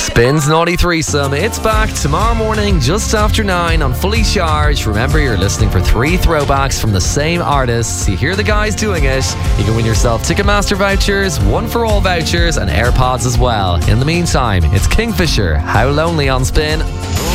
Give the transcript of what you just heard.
Spins Naughty Threesome. It's back tomorrow morning just after 9 on Fully Charged. Remember, you're listening for 3 throwbacks from the same artists. You hear the guys doing it. You can win yourself Ticketmaster vouchers, One for All vouchers, and AirPods as well. In the meantime, it's Kingfisher. How Lonely on Spin.